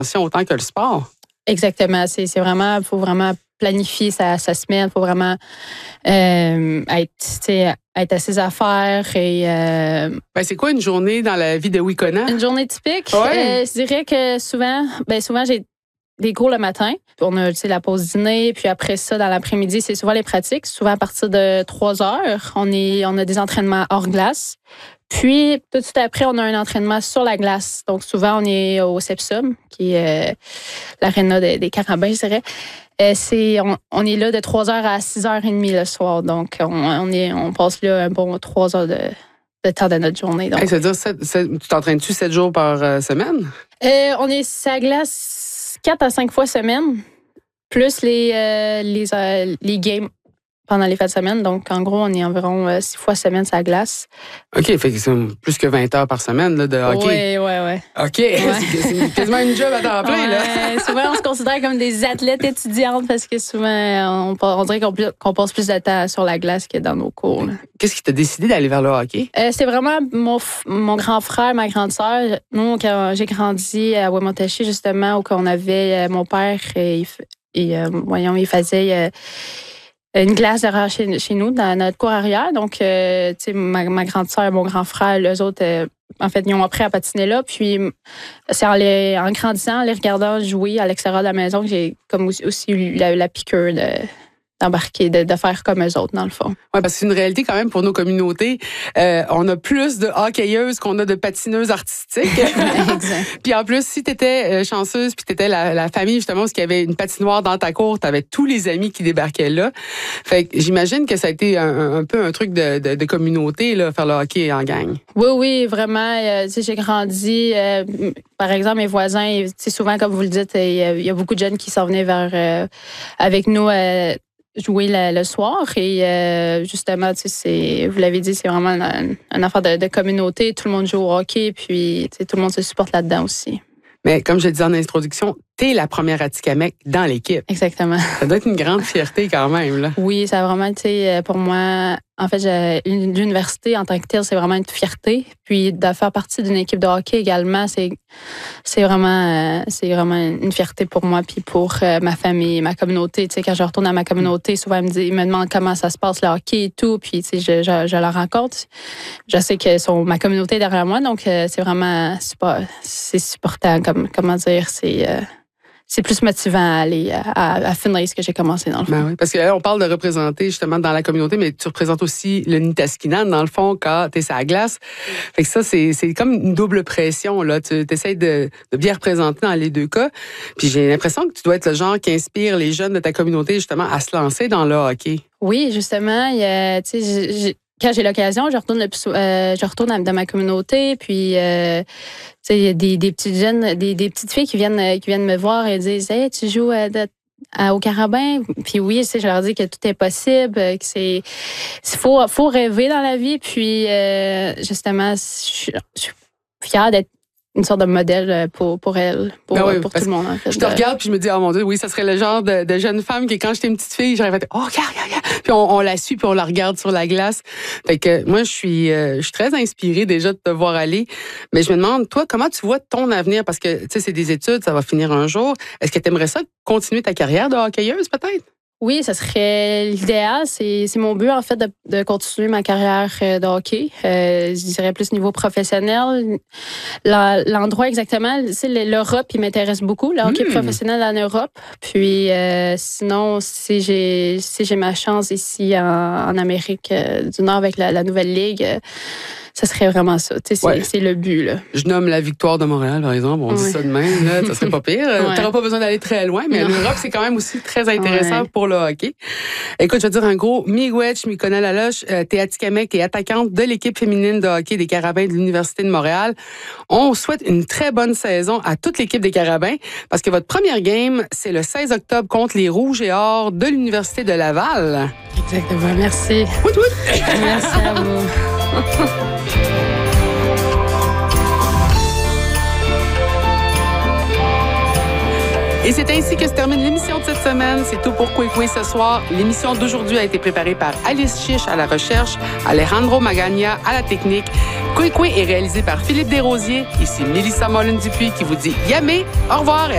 autant que le sport. Exactement. Il faut vraiment planifier sa semaine. Il faut vraiment être à ses affaires. Et, c'est quoi une journée dans la vie de Wekona? Une journée typique? Ouais. Je dirais que souvent j'ai des cours le matin. On a la pause dîner. Puis après ça, dans l'après-midi, c'est souvent les pratiques. Souvent à partir de 3 heures, on a des entraînements hors glace. Puis, tout de suite après, on a un entraînement sur la glace. Donc, souvent, on est au Sepsum, qui est l'aréna des Carabins, je dirais. On est là de 3h à 6h30 le soir. Donc, on passe là un bon 3 heures de temps de notre journée. Donc. C'est-à-dire, tu t'entraînes-tu 7 jours par semaine? On est sur la glace 4 à 5 fois semaine, plus les games pendant les fêtes de semaine. Donc, en gros, on est environ 6 fois semaine sur la glace. OK, fait que c'est plus que 20 heures par semaine là, de hockey. Oui. OK, c'est quasiment une job à temps plein. Là. Souvent, on se considère comme des athlètes étudiantes parce que souvent, on dirait qu'on passe plus de temps sur la glace que dans nos cours. Là. Qu'est-ce qui t'a décidé d'aller vers le hockey? C'est vraiment mon grand frère, ma grande sœur. Nous, quand j'ai grandi à Wemotaci, justement, où on avait mon père, il faisait... une glace derrière chez nous, dans notre cour arrière. Donc, ma grande sœur, mon grand frère, eux autres, en fait, ils ont appris à patiner là. Puis, c'est en grandissant, en les regardant jouer à l'extérieur de la maison, que j'ai comme aussi eu la piqûre d'embarquer, de faire comme eux autres, dans le fond. Oui, parce que c'est une réalité quand même pour nos communautés. On a plus de hockeyeuses qu'on a de patineuses artistiques. Exact. Puis en plus, si tu étais chanceuse, puis tu étais la famille, justement, parce qu'il y avait une patinoire dans ta cour, tu avais tous les amis qui débarquaient là. Fait que j'imagine que ça a été un peu un truc de communauté, là, faire le hockey en gang. Oui, vraiment. J'ai grandi... par exemple, mes voisins, souvent, comme vous le dites, il y a beaucoup de jeunes qui s'en venaient avec nous jouer le soir. Et justement, vous l'avez dit, c'est vraiment une affaire de communauté. Tout le monde joue au hockey, puis tout le monde se supporte là-dedans aussi. Mais comme je le disais en introduction, t'es la première Atikamekw dans l'équipe. Exactement. Ça doit être une grande fierté quand même, là. Oui, ça a vraiment été pour moi... En fait, l'université en tant que telle, c'est vraiment une fierté. Puis de faire partie d'une équipe de hockey également, c'est vraiment une fierté pour moi puis pour ma famille, ma communauté. Tu sais, quand je retourne à ma communauté, souvent ils me demandent comment ça se passe le hockey et tout. Puis tu sais, je leur rencontre. Je sais que ma communauté est derrière moi, donc c'est vraiment super. C'est supportant, comment dire, c'est plus motivant à aller à finir ce que j'ai commencé dans le fond. Ben oui, parce que là, on parle de représenter justement dans la communauté, mais tu représentes aussi le Nitaskinan, dans le fond, quand tu es sur la glace. Fait que ça, c'est comme une double pression, là. Tu essaies de bien représenter dans les deux cas. Puis j'ai l'impression que tu dois être le genre qui inspire les jeunes de ta communauté, justement, à se lancer dans le hockey. Oui, justement. Tu sais, quand j'ai l'occasion, je retourne dans ma communauté, puis il y a des petites jeunes, des petites filles qui viennent me voir et disent « Hey, tu joues au Carabin? » Puis oui, je leur dis que tout est possible, que faut rêver dans la vie, puis justement, je suis fière d'être une sorte de modèle pour elle, pour tout le monde, en fait. Je te regarde puis je me dis, oh mon Dieu, oui, ça serait le genre de jeune femme que quand j'étais une petite fille, j'aurais fait, oh, regarde. Puis on la suit puis on la regarde sur la glace. Fait que moi, je suis très inspirée déjà de te voir aller. Mais je me demande, toi, comment tu vois ton avenir? Parce que, tu sais, c'est des études, ça va finir un jour. Est-ce que tu aimerais ça continuer ta carrière de hockeyeuse, peut-être? Oui, ça serait l'idéal. C'est mon but, en fait, de continuer ma carrière de hockey. Je dirais plus niveau professionnel. L'endroit exactement, l'Europe, il m'intéresse beaucoup, le hockey professionnel en Europe. Puis sinon, si j'ai ma chance ici en Amérique du Nord avec la nouvelle ligue, ça serait vraiment ça. C'est le but, là. Je nomme la Victoire de Montréal, par exemple. On dit ça de même, là. Ça serait pas pire. T'auras pas besoin d'aller très loin, mais l'Europe, c'est quand même aussi très intéressant pour le hockey. Écoute, je vais te dire un gros miigwech, Mikona Laloche. T'es Atikamekw et attaquante de l'équipe féminine de hockey des Carabins de l'Université de Montréal. On souhaite une très bonne saison à toute l'équipe des Carabins parce que votre première game, c'est le 16 octobre contre les Rouges et Or de l'Université de Laval. Exactement. Merci. Wout, wout. Merci à vous. Et c'est ainsi que se termine l'émission de cette semaine. C'est tout pour Kwekwe ce soir. L'émission d'aujourd'hui a été préparée par Alice Chiche à la recherche, Alejandro Magagna à la technique. Kwekwe est réalisé par Philippe Desrosiers. Ici Mélissa Mollin-Dupuis qui vous dit yamé, au revoir et